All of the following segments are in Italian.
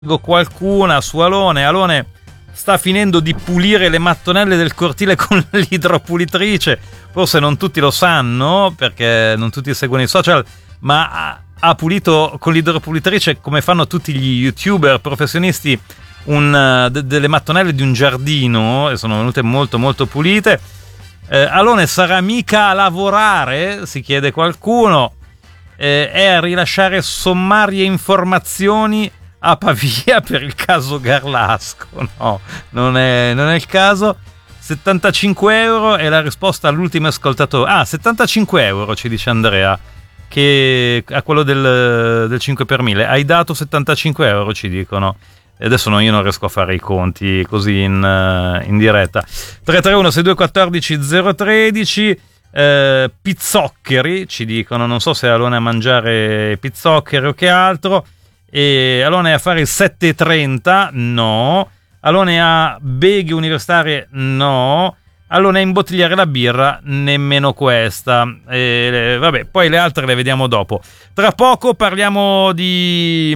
qualcuna su Alone. Alone sta finendo di pulire le mattonelle del cortile con l'idropulitrice. Forse non tutti lo sanno perché non tutti seguono i social, ma ha pulito con l'idropulitrice, come fanno tutti gli youtuber professionisti, delle mattonelle di un giardino, e sono venute molto molto pulite. Alone sarà mica a lavorare, si chiede qualcuno, è a rilasciare sommarie informazioni a Pavia per il caso Garlasco. No, non è il caso. 75 euro è la risposta all'ultimo ascoltatore. 75 euro ci dice Andrea, che a quello del 5 per 1000 hai dato 75 euro, ci dicono. E adesso io non riesco a fare i conti così in diretta. 331 6214 013. Pizzoccheri ci dicono, non so se Alone a mangiare pizzoccheri o che altro. E Alone a fare il 7.30, no. Alone a beghe universitarie, no. Alone a imbottigliare la birra, nemmeno questa. Vabbè, poi le altre le vediamo dopo. Tra poco parliamo di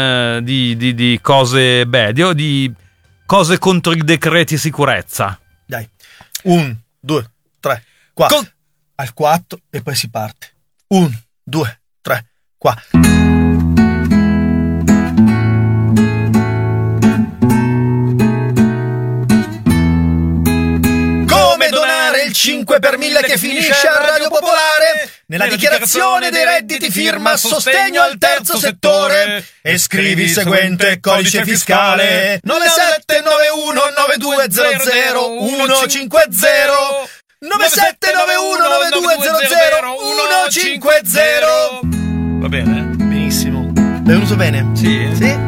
cose belle, di cose contro i decreti sicurezza. Dai, 1, 2, 3, 4. Al 4 e poi si parte. 1, 2, 3, 4. Il 5 per 1000 che finisce a Radio Popolare. Nella dichiarazione dei redditi firma sostegno al terzo settore e scrivi il seguente codice fiscale: 9791 9200 150 9791 9200 150. Va bene? Benissimo. È venuto bene? Sì.